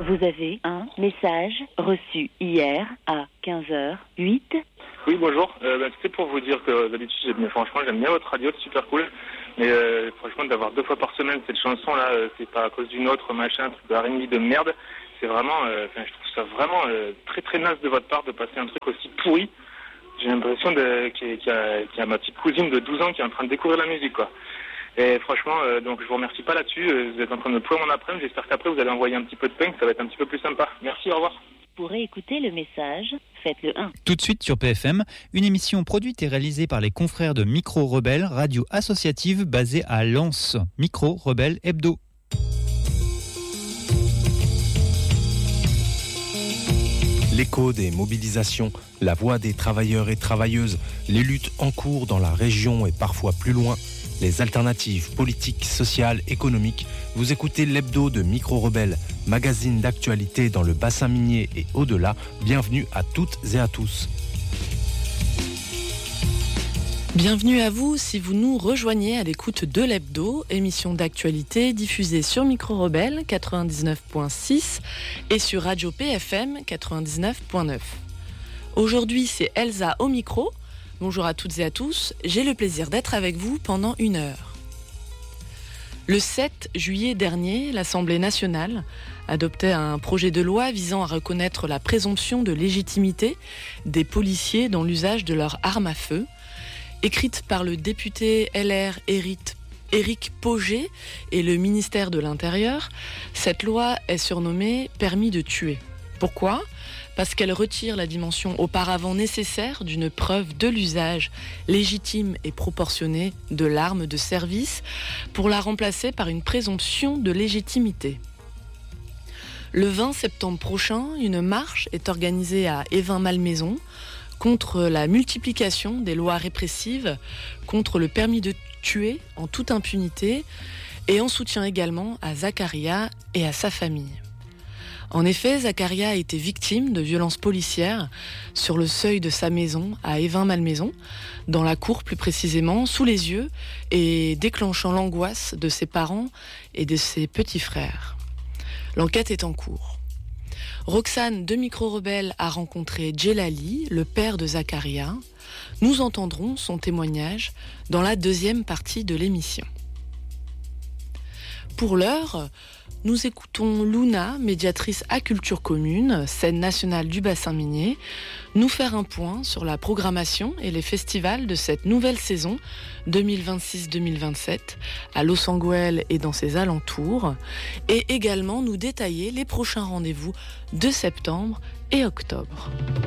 Vous avez un message reçu hier à 15h08. Oui, bonjour. C'est pour vous dire que d'habitude, franchement, j'aime bien votre radio, c'est super cool. Mais franchement, d'avoir 2 fois par semaine cette chanson-là, c'est pas à cause d'une autre, machin, truc de R&B de merde. C'est vraiment, je trouve ça vraiment très très naze de votre part de passer un truc aussi pourri. J'ai l'impression qu'il y a ma petite cousine de 12 ans qui est en train de découvrir la musique, quoi. Et franchement, donc je vous remercie pas là-dessus. Vous êtes en train de me pourrir mon après-midi. J'espère qu'après vous allez envoyer un petit peu de punk, ça va être un petit peu plus sympa. Merci, au revoir. Pour réécouter le message, faites le 1. Tout de suite sur PFM, une émission produite et réalisée par les confrères de Micro Rebelle, radio associative basée à Lens. Micro Rebelle Hebdo. L'écho des mobilisations, la voix des travailleurs et travailleuses, les luttes en cours dans la région et parfois plus loin, les alternatives politiques, sociales, économiques. Vous écoutez l'hebdo de Micro Rebelle, magazine d'actualité dans le bassin minier et au-delà. Bienvenue à toutes et à tous. Bienvenue à vous si vous nous rejoignez à l'écoute de l'hebdo, émission d'actualité diffusée sur Micro Rebelle 99.6 et sur Radio PFM 99.9. Aujourd'hui, c'est Elsa au micro. Bonjour à toutes et à tous, j'ai le plaisir d'être avec vous pendant 1 heure. Le 7 juillet dernier, l'Assemblée nationale adoptait un projet de loi visant à reconnaître la présomption de légitimité des policiers dans l'usage de leurs armes à feu. Écrite par le député LR Éric Pauget et le ministère de l'Intérieur, cette loi est surnommée « Permis de tuer ». Pourquoi ? Parce qu'elle retire la dimension auparavant nécessaire d'une preuve de l'usage légitime et proportionné de l'arme de service pour la remplacer par une présomption de légitimité. Le 20 septembre prochain, une marche est organisée à Évin-Malmaison contre la multiplication des lois répressives, contre le permis de tuer en toute impunité et en soutien également à Zakaria et à sa famille. En effet, Zakaria a été victime de violences policières sur le seuil de sa maison à Évin-Malmaison, dans la cour plus précisément, sous les yeux et déclenchant l'angoisse de ses parents et de ses petits frères. L'enquête est en cours. Roxane de Micro Rebelle a rencontré Djelali, le père de Zakaria. Nous entendrons son témoignage dans la 2e partie de l'émission. Pour l'heure, nous écoutons Luna, médiatrice à Culture Commune, scène nationale du bassin minier, nous faire un point sur la programmation et les festivals de cette nouvelle saison 2026-2027 à Los Angeles et dans ses alentours, et également nous détailler les prochains rendez-vous de septembre et octobre.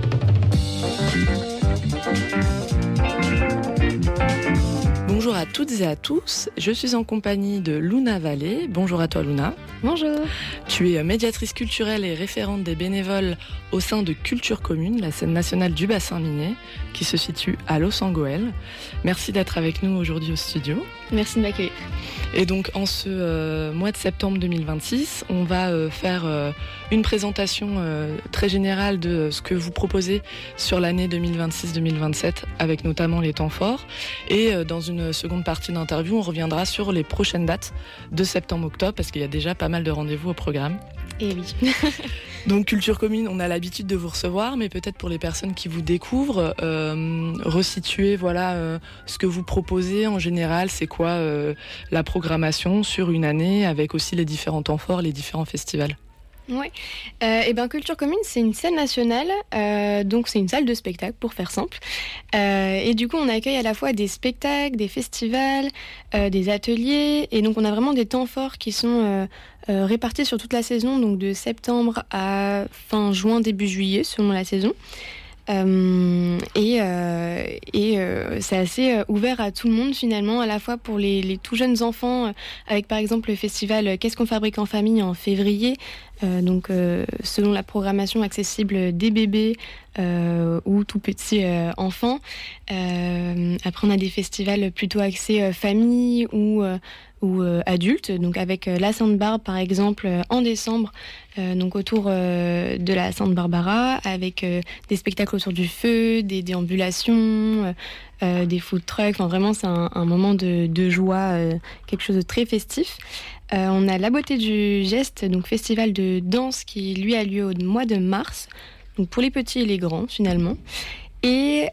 Bonjour à toutes et à tous, je suis en compagnie de Luna Vallée. Bonjour à toi Luna. Bonjour. Tu es médiatrice culturelle et référente des bénévoles au sein de Culture Commune, la scène nationale du bassin minier, qui se situe à Los Angeles. Merci d'être avec nous aujourd'hui au studio. Merci de m'accueillir. Et donc en ce mois de septembre 2026, on va faire une présentation très générale de ce que vous proposez sur l'année 2026-2027, avec notamment les temps forts. Et dans une seconde partie d'interview, on reviendra sur les prochaines dates de septembre-octobre, parce qu'il y a déjà pas mal de rendez-vous au programme. Et oui. Donc Culture Commune, on a l'habitude de vous recevoir, mais peut-être pour les personnes qui vous découvrent, resituer ce que vous proposez en général, c'est quoi la programmation sur une année, avec aussi les différents temps forts, les différents festivals. Oui. Culture Commune, c'est une scène nationale, donc c'est une salle de spectacle pour faire simple. Et du coup, on accueille à la fois des spectacles, des festivals, des ateliers, et donc on a vraiment des temps forts qui sont répartis sur toute la saison, donc de septembre à fin juin, début juillet, selon la saison. C'est assez ouvert à tout le monde finalement, à la fois pour les tout jeunes enfants, avec par exemple le festival Qu'est-ce qu'on fabrique en famille en février, selon la programmation accessible des bébés ou tout petits enfants. Après on a des festivals plutôt axés famille ou adultes, donc avec la Sainte-Barbe par exemple en décembre, donc autour de la Sainte-Barbara, avec des spectacles autour du feu, des déambulations, des food trucks. Enfin vraiment c'est un moment de joie, quelque chose de très festif. On a La Beauté du Geste, donc festival de danse qui lui a lieu au mois de mars, donc pour les petits et les grands finalement. Et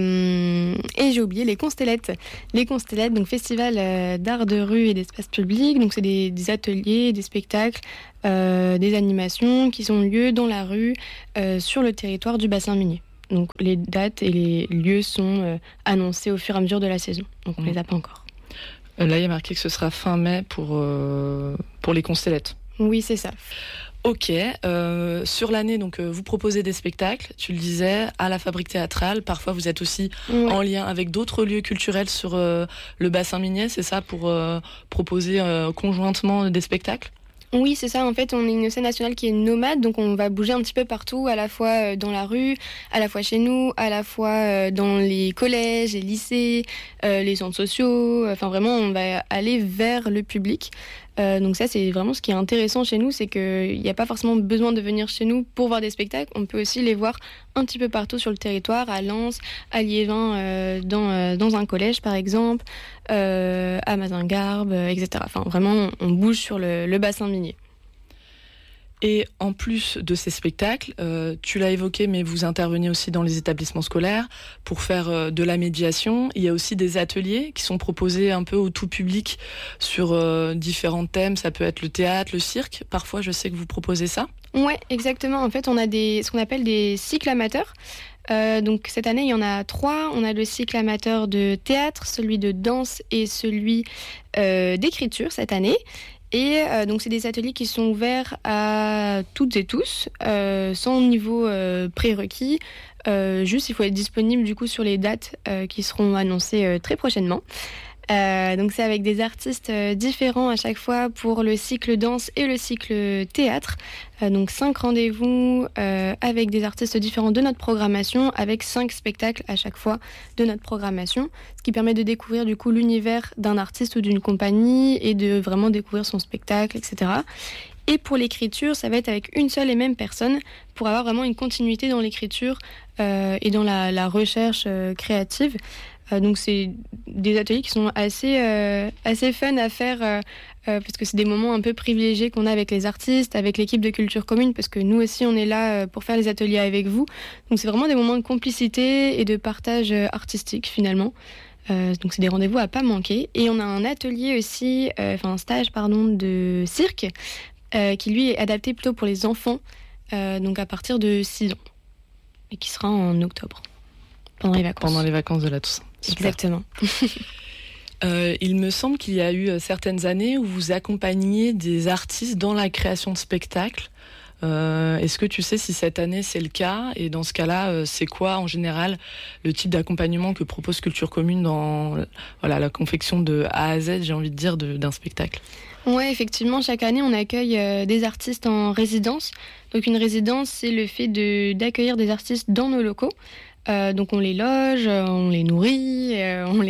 j'ai oublié les Constellettes. Les Constellettes, donc festival d'art de rue et d'espace public. Donc c'est des ateliers, des spectacles, des animations qui ont lieu dans la rue sur le territoire du bassin minier. Donc les dates et les lieux sont annoncés au fur et à mesure de la saison. Donc on ne les a pas encore. Là, il y a marqué que ce sera fin mai pour les Constellettes. Oui, c'est ça. Ok, sur l'année, donc vous proposez des spectacles, tu le disais, à la Fabrique théâtrale. Parfois, vous êtes aussi en lien avec d'autres lieux culturels sur le bassin minier, c'est ça, pour proposer conjointement des spectacles ? Oui, c'est ça. En fait, on est une scène nationale qui est nomade, donc on va bouger un petit peu partout, à la fois dans la rue, à la fois chez nous, à la fois dans les collèges, les lycées, les centres sociaux. Enfin, vraiment, on va aller vers le public. Donc ça, c'est vraiment ce qui est intéressant chez nous, c'est qu'il n'y a pas forcément besoin de venir chez nous pour voir des spectacles. On peut aussi les voir un petit peu partout sur le territoire, à Lens, à Liévin, dans un collège par exemple, à Mazingarbe, etc. Enfin, vraiment, on bouge sur le bassin minier. Et en plus de ces spectacles, tu l'as évoqué, mais vous intervenez aussi dans les établissements scolaires pour faire de la médiation. Il y a aussi des ateliers qui sont proposés un peu au tout public sur différents thèmes. Ça peut être le théâtre, le cirque. Parfois, je sais que vous proposez ça. Ouais, exactement. En fait, on a ce qu'on appelle des cycles amateurs. Donc cette année, il y en a 3. On a le cycle amateur de théâtre, celui de danse et celui d'écriture cette année. Et donc c'est des ateliers qui sont ouverts à toutes et tous, sans niveau prérequis. Juste, il faut être disponible du coup sur les dates qui seront annoncées très prochainement. Donc c'est avec des artistes différents à chaque fois pour le cycle danse et le cycle théâtre. Donc 5 rendez-vous avec des artistes différents de notre programmation, avec 5 spectacles à chaque fois de notre programmation, ce qui permet de découvrir du coup l'univers d'un artiste ou d'une compagnie et de vraiment découvrir son spectacle, etc. Et pour l'écriture, ça va être avec une seule et même personne pour avoir vraiment une continuité dans l'écriture et dans la recherche créative. Donc c'est des ateliers qui sont assez fun à faire parce que c'est des moments un peu privilégiés qu'on a avec les artistes, avec l'équipe de Culture Commune, parce que nous aussi on est là pour faire les ateliers avec vous. Donc c'est vraiment des moments de complicité et de partage artistique finalement. Donc c'est des rendez-vous à pas manquer. Et on a un atelier aussi, un stage de cirque qui lui est adapté plutôt pour les enfants, donc à partir de 6 ans, et qui sera en octobre. Pendant les vacances de la Toussaint. Super. Exactement. Il me semble qu'il y a eu certaines années où vous accompagniez des artistes dans la création de spectacles. Est-ce que tu sais si cette année c'est le cas ? Et dans ce cas-là, c'est quoi en général le type d'accompagnement que propose Culture Commune dans la confection de A à Z, j'ai envie de dire, d'un spectacle ? Ouais, effectivement, chaque année on accueille des artistes en résidence. Donc une résidence, c'est le fait d'accueillir des artistes dans nos locaux. Donc on les loge, on les nourrit, on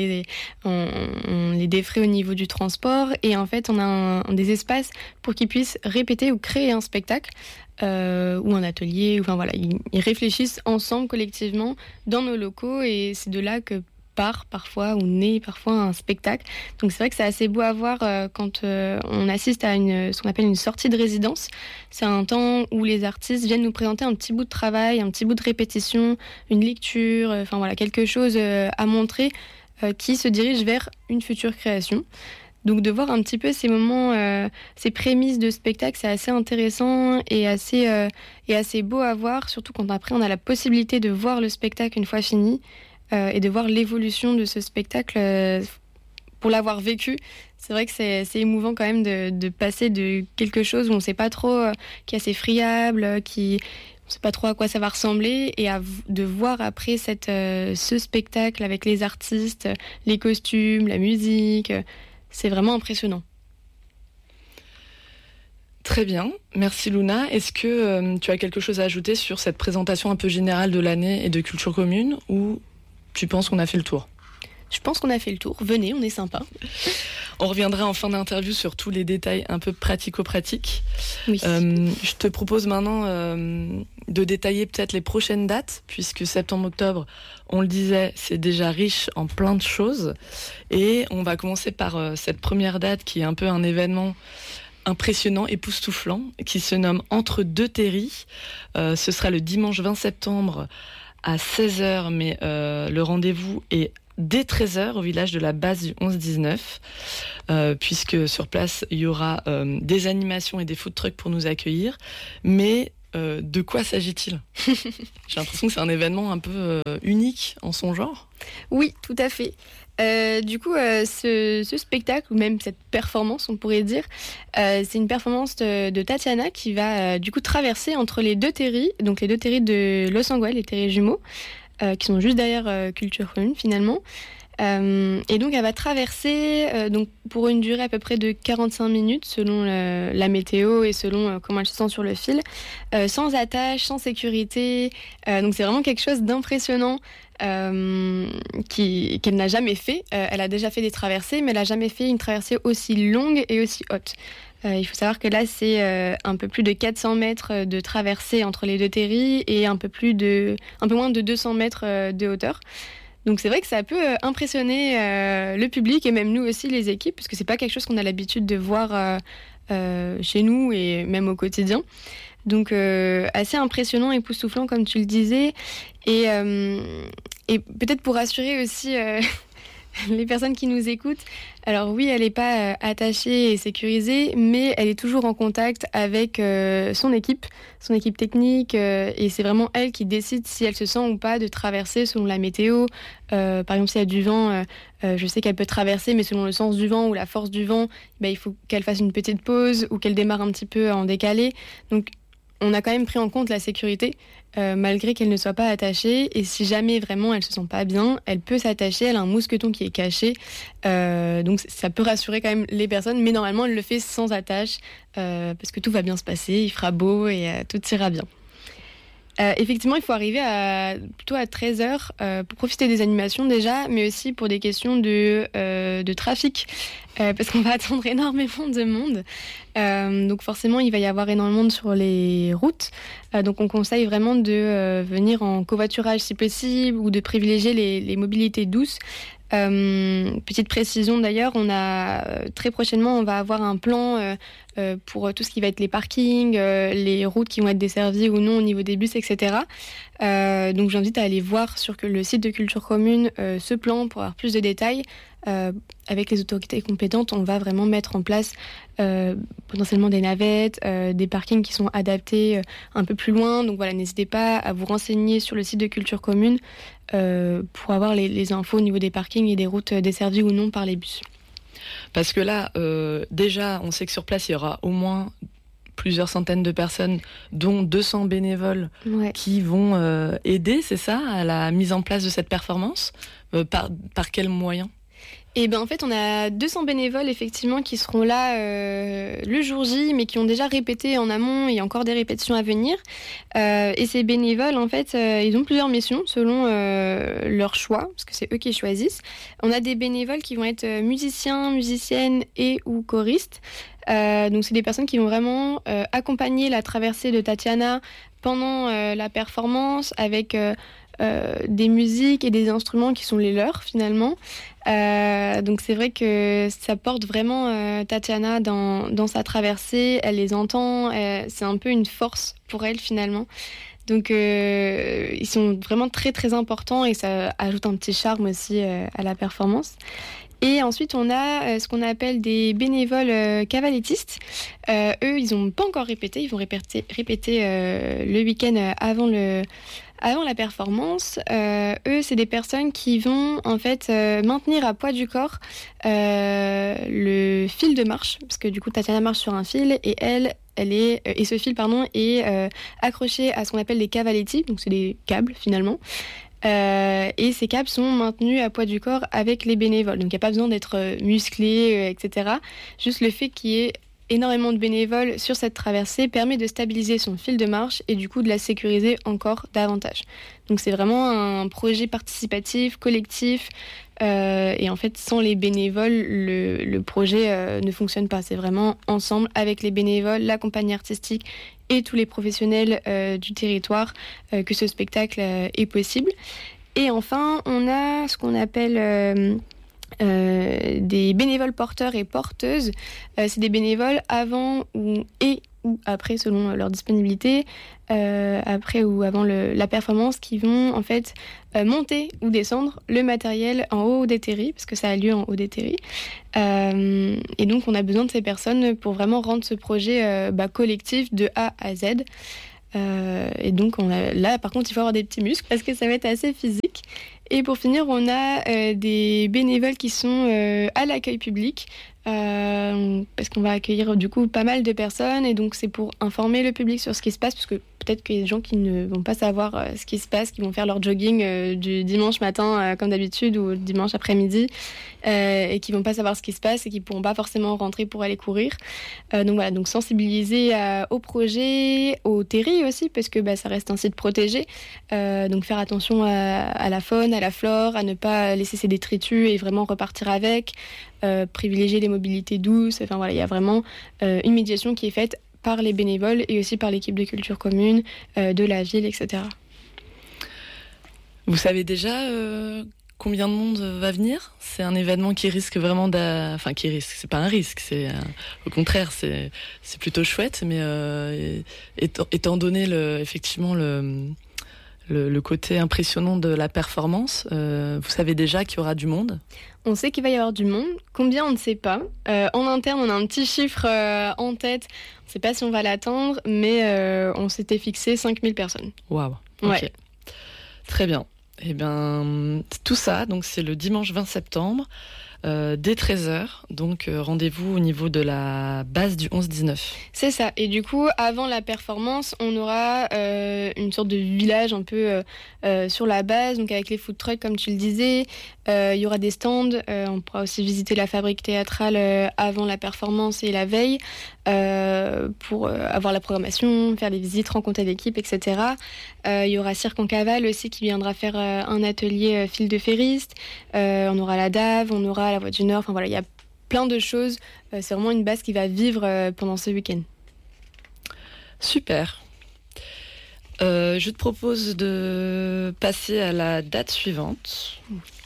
les défraie au niveau du transport, et en fait on a des espaces pour qu'ils puissent répéter ou créer un spectacle ou un atelier. Enfin voilà, ils réfléchissent ensemble collectivement dans nos locaux, et c'est de là que parfois ou naît parfois un spectacle. Donc c'est vrai que c'est assez beau à voir quand on assiste à ce qu'on appelle une sortie de résidence. C'est un temps où les artistes viennent nous présenter un petit bout de travail, un petit bout de répétition, une lecture, quelque chose à montrer qui se dirige vers une future création. Donc de voir un petit peu ces moments, ces prémices de spectacle, c'est assez intéressant et assez beau à voir, surtout quand après on a la possibilité de voir le spectacle une fois fini. Et de voir l'évolution de ce spectacle pour l'avoir vécu. C'est vrai que c'est émouvant quand même de passer de quelque chose où on ne sait pas trop, qui est assez friable, on ne sait pas trop à quoi ça va ressembler, et de voir après ce spectacle avec les artistes, les costumes, la musique. C'est vraiment impressionnant. Très bien, merci Luna. Est-ce que tu as quelque chose à ajouter sur cette présentation un peu générale de l'année et de Culture Commune, ou tu penses qu'on a fait le tour ? Je pense qu'on a fait le tour. Venez, on est sympa. On reviendra en fin d'interview sur tous les détails un peu pratico-pratiques. Oui. Je te propose maintenant de détailler peut-être les prochaines dates, puisque septembre-octobre, on le disait, c'est déjà riche en plein de choses. Et on va commencer par cette première date qui est un peu un événement impressionnant, époustouflant, qui se nomme Entre deux terris. Ce sera le dimanche 20 septembre à 16h, mais le rendez-vous est dès 13h au village de la base du 11-19, puisque sur place, il y aura des animations et des food trucks pour nous accueillir. Mais de quoi s'agit-il ? J'ai l'impression que c'est un événement un peu unique en son genre. Oui, tout à fait. Du coup, ce spectacle, ou même cette performance, on pourrait dire, c'est une performance de Tatiana qui va du coup traverser entre les deux terris, donc les deux terris de Los Angeles, les terris jumeaux, qui sont juste derrière Culture Commune finalement. Et donc elle va traverser donc pour une durée à peu près de 45 minutes selon la météo et selon comment elle se sent sur le fil, sans attache, sans sécurité. Donc c'est vraiment quelque chose d'impressionnant qu'elle n'a jamais fait. Elle a déjà fait des traversées, mais elle n'a jamais fait une traversée aussi longue et aussi haute. Il faut savoir que là, c'est un peu plus de 400 mètres de traversée entre les deux terris et un peu moins de 200 mètres de hauteur. Donc c'est vrai que ça peut impressionner le public et même nous aussi, les équipes, parce que c'est pas quelque chose qu'on a l'habitude de voir chez nous et même au quotidien. Donc assez impressionnant, époustouflant comme tu le disais. Et peut-être pour rassurer aussi les personnes qui nous écoutent, alors oui, elle n'est pas attachée et sécurisée, mais elle est toujours en contact avec son équipe technique, et c'est vraiment elle qui décide si elle se sent ou pas de traverser selon la météo. Par exemple, s'il y a du vent, je sais qu'elle peut traverser, mais selon le sens du vent ou la force du vent, il faut qu'elle fasse une petite pause ou qu'elle démarre un petit peu en décalé. Donc on a quand même pris en compte la sécurité, malgré qu'elle ne soit pas attachée. Et si jamais vraiment elle se sent pas bien, elle peut s'attacher. Elle a un mousqueton qui est caché. Donc ça peut rassurer quand même les personnes. Mais normalement, elle le fait sans attache, parce que tout va bien se passer, il fera beau et tout ira bien. Effectivement, il faut arriver plutôt à 13h pour profiter des animations déjà, mais aussi pour des questions de trafic, parce qu'on va attendre énormément de monde. Donc forcément, il va y avoir énormément de monde sur les routes. Donc on conseille vraiment de venir en covoiturage si possible ou de privilégier les mobilités douces. Petite précision d'ailleurs, très prochainement on va avoir un plan pour tout ce qui va être les parkings, les routes qui vont être desservies ou non au niveau des bus, etc. Donc j'invite à aller voir sur le site de Culture Commune ce plan pour avoir plus de détails. Avec les autorités compétentes, on va vraiment mettre en place potentiellement des navettes, des parkings qui sont adaptés un peu plus loin. Donc voilà, n'hésitez pas à vous renseigner sur le site de Culture Commune pour avoir les infos au niveau des parkings et des routes desservies ou non par les bus. Parce que là, déjà, on sait que sur place, il y aura au moins plusieurs centaines de personnes, dont 200 bénévoles qui vont aider, c'est ça, à la mise en place de cette performance. Par quels moyens ? Et en fait, on a 200 bénévoles effectivement qui seront là le jour J, mais qui ont déjà répété en amont et encore des répétitions à venir. Et ces bénévoles, en fait, ils ont plusieurs missions selon leur choix, parce que c'est eux qui choisissent. On a des bénévoles qui vont être musiciens, musiciennes et ou choristes. Donc c'est des personnes qui vont vraiment accompagner la traversée de Tatiana pendant la performance avec des musiques et des instruments qui sont les leurs finalement. Donc c'est vrai que ça porte vraiment Tatiana dans sa traversée, elle les entend, c'est un peu une force pour elle finalement. Donc ils sont vraiment très très importants et ça ajoute un petit charme aussi à la performance. Et ensuite, on a ce qu'on appelle des bénévoles cavalettistes. Eux, ils n'ont pas encore répété. Ils vont répéter le week-end avant la performance. Eux, c'est des personnes qui vont en fait maintenir à poids du corps le fil de marche. Parce que du coup, Tatiana marche sur un fil et ce fil est accroché à ce qu'on appelle des cavaletti. Donc, c'est des câbles finalement. Et ces câbles sont maintenus à poids du corps avec les bénévoles. Donc il n'y a pas besoin d'être musclé, etc. Juste le fait qu'il y ait énormément de bénévoles sur cette traversée permet de stabiliser son fil de marche et du coup de la sécuriser encore davantage. Donc c'est vraiment un projet participatif, collectif, et en fait sans les bénévoles, le projet ne fonctionne pas. C'est vraiment ensemble avec les bénévoles, la compagnie artistique et tous les professionnels du territoire que ce spectacle est possible. Et enfin, on a ce qu'on appelle des bénévoles porteurs et porteuses. C'est des bénévoles avant ou après, selon leur disponibilité, après ou avant la performance, qui vont en fait monter ou descendre le matériel en haut des terris, parce que ça a lieu en haut des terris. Et donc, on a besoin de ces personnes pour vraiment rendre ce projet collectif de A à Z. Et donc, là, par contre, il faut avoir des petits muscles parce que ça va être assez physique. Et pour finir, on a des bénévoles qui sont à l'accueil public. Parce qu'on va accueillir du coup pas mal de personnes et donc c'est pour informer le public sur ce qui se passe, parce que peut-être qu'il y a des gens qui ne vont pas savoir ce qui se passe, qui vont faire leur jogging du dimanche matin comme d'habitude ou dimanche après-midi et qui vont pas savoir ce qui se passe et qui pourront pas forcément rentrer pour aller courir. Donc voilà, donc sensibiliser au projet, aux terris aussi, parce que ça reste un site protégé, donc faire attention à la faune, à la flore, à ne pas laisser ses détritus et vraiment repartir avec. Privilégier les mobilités douces. Enfin voilà, il y a vraiment une médiation qui est faite par les bénévoles et aussi par l'équipe de culture commune de la ville, etc. Vous savez déjà combien de monde va venir ? C'est un événement qui risque vraiment enfin qui risque, c'est pas un risque, c'est au contraire, c'est plutôt chouette, mais étant donné effectivement le côté impressionnant de la performance, vous savez déjà qu'il y aura du monde ? On sait qu'il va y avoir du monde. Combien, on ne sait pas. En interne, on a un petit chiffre en tête. On ne sait pas si on va l'atteindre, mais on s'était fixé 5000 personnes. Waouh. Ouais. Ok. Très bien. Eh bien, tout ça, donc c'est le dimanche 20 septembre, dès 13h. Donc, rendez-vous au niveau de la base du 11-19. C'est ça. Et du coup, avant la performance, on aura une sorte de village un peu sur la base, donc avec les food trucks, comme tu le disais. Il y aura des stands. On pourra aussi visiter la fabrique théâtrale avant la performance et la veille pour avoir la programmation, faire des visites, rencontrer l'équipe, etc. Il y aura Cirque en Cavale aussi qui viendra faire un atelier fil de ferriste. On aura la DAV, on aura la Voix du Nord. Enfin voilà, il y a plein de choses. C'est vraiment une base qui va vivre pendant ce week-end. Super. Je te propose de passer à la date suivante,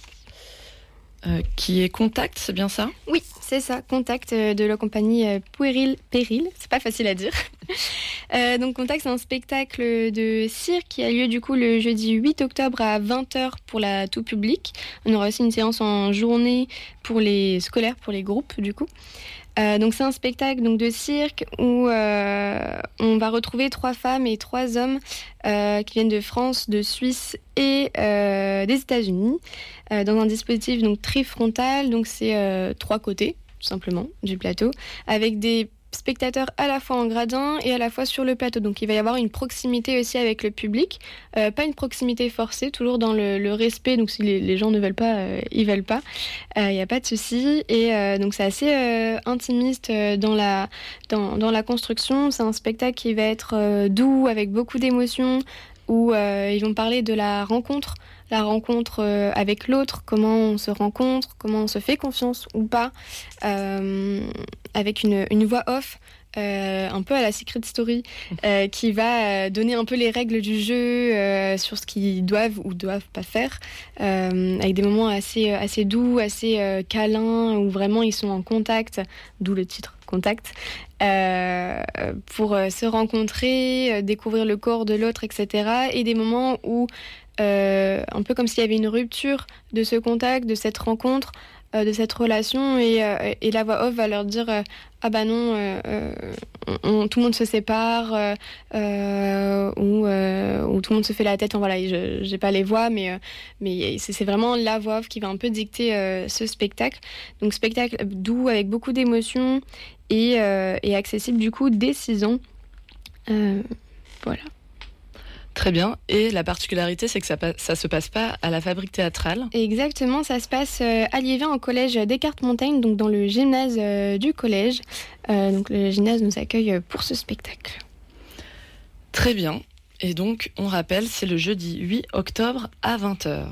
qui est Contact, c'est bien ça ? Oui, c'est ça, Contact de la compagnie Péril, c'est pas facile à dire. Donc Contact, c'est un spectacle de cirque qui a lieu du coup le jeudi 8 octobre à 20h pour la tout public. On aura aussi une séance en journée pour les scolaires, pour les groupes du coup. Donc c'est un spectacle donc de cirque où on va retrouver 3 femmes et 3 hommes qui viennent de France, de Suisse et des États-Unis dans un dispositif donc trifrontal. Donc c'est 3 côtés tout simplement du plateau avec des spectateurs à la fois en gradin et à la fois sur le plateau. Donc il va y avoir une proximité aussi avec le public, pas une proximité forcée, toujours dans le respect. Donc si les gens ne veulent pas, ils veulent pas. Il n'y a pas de souci. Et donc c'est assez intimiste dans la construction. C'est un spectacle qui va être doux, avec beaucoup d'émotions, où ils vont parler de la rencontre avec l'autre, comment on se rencontre, comment on se fait confiance ou pas, avec une voix off, un peu à la Secret Story, qui va donner un peu les règles du jeu sur ce qu'ils doivent ou doivent pas faire, avec des moments assez doux, assez câlins, où vraiment ils sont en contact, d'où le titre Contact, pour se rencontrer, découvrir le corps de l'autre, etc. Et des moments où un peu comme s'il y avait une rupture de ce contact, de cette rencontre, de cette relation, et la voix off va leur dire ah bah non, tout le monde se sépare, ou tout le monde se fait la tête. Enfin, voilà, j'ai pas les voix, mais c'est vraiment la voix off qui va un peu dicter ce spectacle. Donc spectacle doux avec beaucoup d'émotions et accessible du coup dès 6 ans. Voilà. Très bien. Et la particularité, c'est que ça se passe pas à la Fabrique théâtrale. Exactement, ça se passe à Liévin, au collège Descartes-Montaigne, donc dans le gymnase du collège. Donc le gymnase nous accueille pour ce spectacle. Très bien. Et donc, on rappelle, c'est le jeudi 8 octobre à 20h.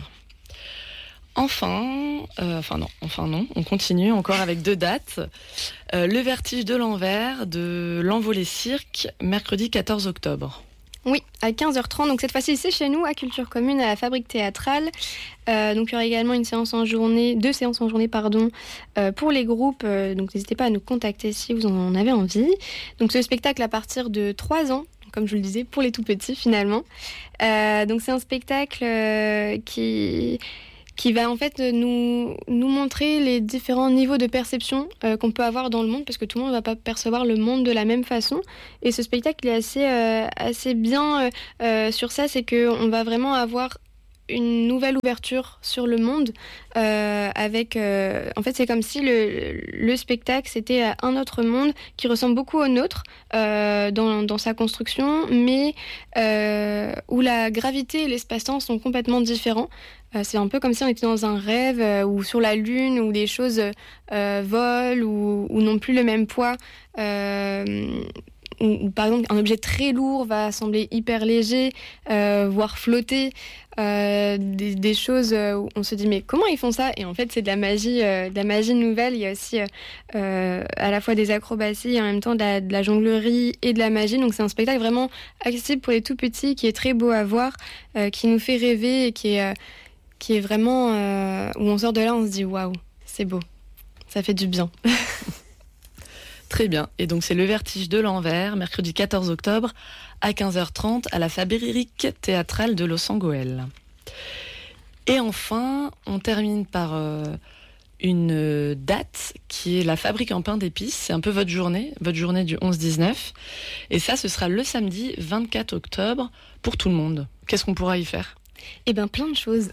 Enfin non, on continue encore avec 2 dates. Le Vertige de l'envers de l'Envolée Cirque, mercredi 14 octobre. Oui, à 15h30. Donc cette fois-ci, c'est chez nous, à Culture Commune, à la Fabrique théâtrale. Donc il y aura également 2 séances en journée, pour les groupes. Donc n'hésitez pas à nous contacter si vous en avez envie. Donc ce spectacle à partir de 3 ans, comme je le disais, pour les tout petits finalement. Donc c'est un spectacle qui va en fait nous montrer les différents niveaux de perception qu'on peut avoir dans le monde, parce que tout le monde ne va pas percevoir le monde de la même façon. Et ce spectacle est assez bien sur ça, c'est qu'on va vraiment avoir une nouvelle ouverture sur le monde avec en fait c'est comme si le spectacle c'était un autre monde qui ressemble beaucoup au nôtre dans sa construction, mais où la gravité et l'espace-temps sont complètement différents. C'est un peu comme si on était dans un rêve ou sur la lune, où les choses volent ou n'ont plus le même poids. Ou par exemple un objet très lourd va sembler hyper léger, voire flotter. Des choses où on se dit mais comment ils font ça? Et en fait c'est de la magie nouvelle. Il y a aussi à la fois des acrobaties et en même temps de la jonglerie et de la magie. Donc c'est un spectacle vraiment accessible pour les tout petits, qui est très beau à voir, qui nous fait rêver et qui est vraiment où on sort de là, on se dit waouh, c'est beau, ça fait du bien. Très bien. Et donc, c'est le Vertige de l'envers, mercredi 14 octobre à 15h30 à la Fabrique théâtrale de Los-Angeles. Et enfin, on termine par une date qui est la Fabrique en pain d'épices. C'est un peu votre journée du 11-19. Et ça, ce sera le samedi 24 octobre pour tout le monde. Qu'est-ce qu'on pourra y faire ? Eh bien, plein de choses.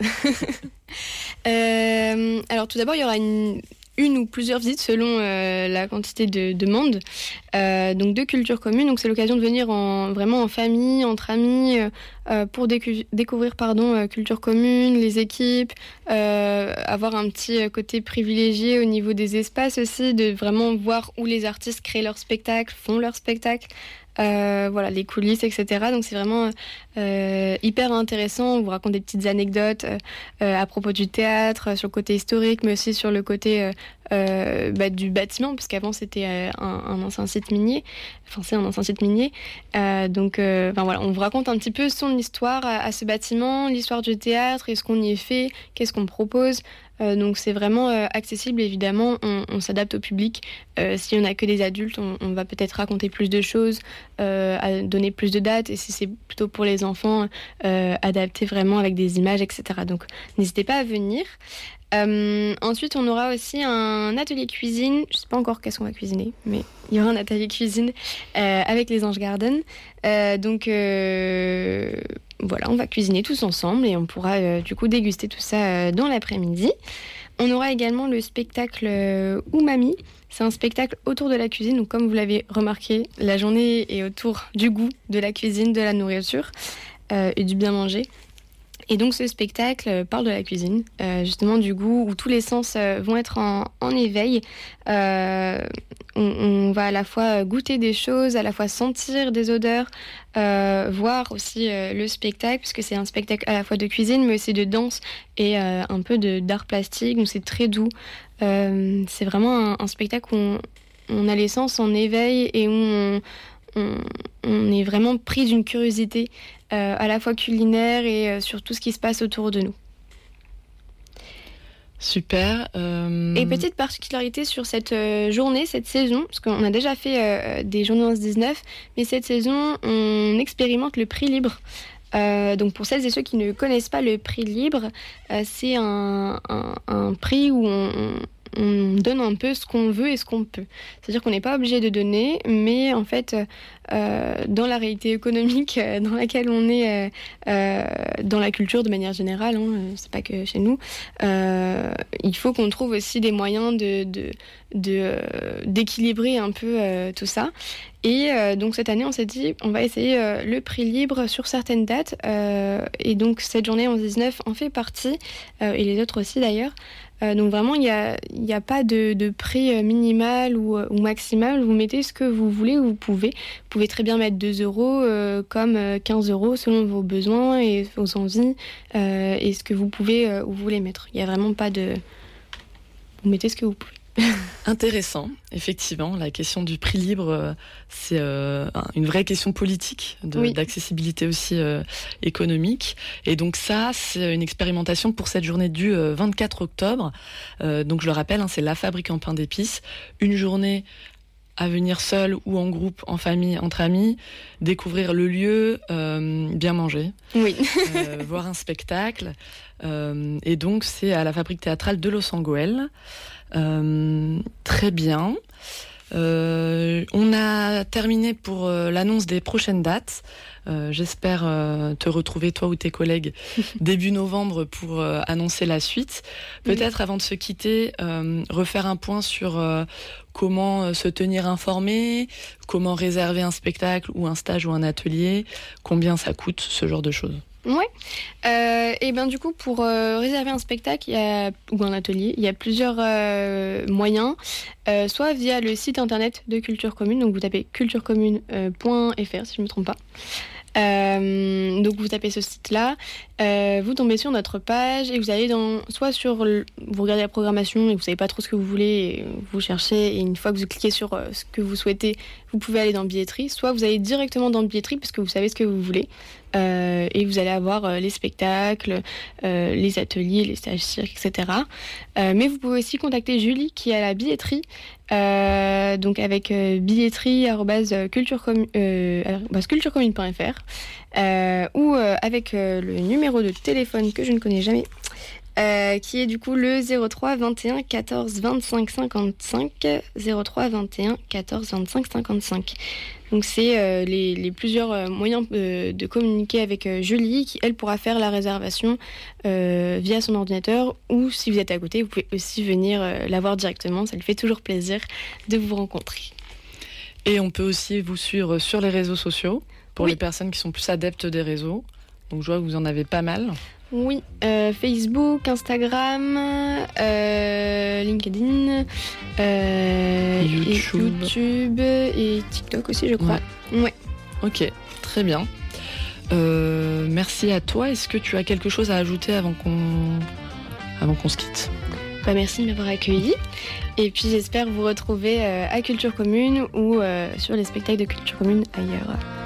Alors, tout d'abord, il y aura une ou plusieurs visites selon la quantité de demandes. Donc de Culture Commune, donc c'est l'occasion de venir vraiment en famille, entre amis, pour découvrir Culture Commune, les équipes, avoir un petit côté privilégié au niveau des espaces aussi, de vraiment voir où les artistes créent leur spectacle, font leur spectacle. Voilà, les coulisses, etc. Donc c'est vraiment hyper intéressant. On vous raconte des petites anecdotes à propos du théâtre, sur le côté historique, mais aussi sur le côté du bâtiment, parce qu'avant c'était un ancien site minier. Enfin, c'est un ancien site minier. Donc voilà, on vous raconte un petit peu son histoire à ce bâtiment, l'histoire du théâtre et ce qu'on y fait, qu'est-ce qu'on propose. Donc c'est vraiment accessible, évidemment, on s'adapte au public. Si on n'a que des adultes, on va peut-être raconter plus de choses, à donner plus de dates, et si c'est plutôt pour les enfants, adapter vraiment avec des images, etc. Donc n'hésitez pas à venir. Ensuite, on aura aussi un atelier cuisine. Je ne sais pas encore qu'est-ce qu'on va cuisiner, mais il y aura un atelier cuisine avec les Anges Garden. Voilà, on va cuisiner tous ensemble et on pourra du coup déguster tout ça dans l'après-midi. On aura également le spectacle Umami. C'est un spectacle autour de la cuisine. Donc comme vous l'avez remarqué, la journée est autour du goût, de la cuisine, de la nourriture et du bien manger. Et donc ce spectacle parle de la cuisine, justement du goût, où tous les sens vont être en éveil. On va à la fois goûter des choses, à la fois sentir des odeurs, voir aussi le spectacle, puisque c'est un spectacle à la fois de cuisine, mais aussi de danse et un peu d'art plastique, donc c'est très doux. C'est vraiment un spectacle où on a les sens en éveil et où on est vraiment pris d'une curiosité à la fois culinaire et sur tout ce qui se passe autour de nous. Super. Et petite particularité sur cette journée, cette saison, parce qu'on a déjà fait des journées 11-19, mais cette saison, on expérimente le prix libre. Donc pour celles et ceux qui ne connaissent pas le prix libre, c'est un prix où donne un peu ce qu'on veut et ce qu'on peut. C'est-à-dire qu'on n'est pas obligé de donner, mais en fait, dans la réalité économique dans laquelle on est, dans la culture de manière générale, c'est pas que chez nous, il faut qu'on trouve aussi des moyens d'équilibrer un peu tout ça. Et donc cette année, on s'est dit, on va essayer le prix libre sur certaines dates. Et donc cette journée 11-19 en fait partie, et les autres aussi d'ailleurs. Donc vraiment, il y a pas de prix minimal ou maximal. Vous mettez ce que vous voulez, vous pouvez. Vous pouvez très bien mettre 2 € comme 15 € selon vos besoins et vos envies et ce que vous pouvez ou vous voulez mettre. Il n'y a vraiment pas de... Vous mettez ce que vous pouvez. Intéressant, effectivement. La question du prix libre, c'est une vraie question politique, d'accessibilité aussi économique. Et donc ça, c'est une expérimentation pour cette journée du 24 octobre. Donc je le rappelle, c'est La Fabrique en pain d'épices. Une journée à venir seul ou en groupe, en famille, entre amis, découvrir le lieu, bien manger, voir un spectacle. Et donc c'est à la Fabrique théâtrale de Los Angeles. Très bien. On a terminé pour l'annonce des prochaines dates. J'espère te retrouver, toi ou tes collègues, début novembre pour annoncer la suite. Peut-être avant de se quitter, refaire un point sur comment se tenir informé, comment réserver un spectacle ou un stage ou un atelier, combien ça coûte, ce genre de choses. Ouais. Et ben du coup, pour réserver un spectacle ou un atelier, il y a plusieurs moyens. Soit via le site internet de Culture Commune, donc vous tapez culturecommune.fr si je ne me trompe pas. Donc vous tapez ce site-là, vous tombez sur notre page et vous allez soit vous regardez la programmation et vous savez pas trop ce que vous voulez, et vous cherchez, et une fois que vous cliquez sur ce que vous souhaitez, vous pouvez aller dans billetterie, soit vous allez directement dans billetterie parce que vous savez ce que vous voulez, et vous allez avoir les spectacles, les ateliers, les stages cirques, etc. Mais vous pouvez aussi contacter Julie qui est à la billetterie, donc avec billetterie@culturecommune.fr, ou avec le numéro de téléphone que je ne connais jamais, qui est du coup le 03 21 14 25 55, 03 21 14 25 55. Donc c'est les plusieurs moyens de communiquer avec Julie, qui elle pourra faire la réservation via son ordinateur, ou si vous êtes à côté, vous pouvez aussi venir la voir directement, ça lui fait toujours plaisir de vous rencontrer. Et on peut aussi vous suivre sur les réseaux sociaux, pour les personnes qui sont plus adeptes des réseaux. Donc je vois que vous en avez pas mal. Oui, Facebook, Instagram, LinkedIn, YouTube et TikTok aussi, je crois. Ouais. Ok, très bien. Merci à toi. Est-ce que tu as quelque chose à ajouter avant qu'on se quitte ? Merci de m'avoir accueilli. Et puis j'espère vous retrouver à Culture Commune ou sur les spectacles de Culture Commune ailleurs.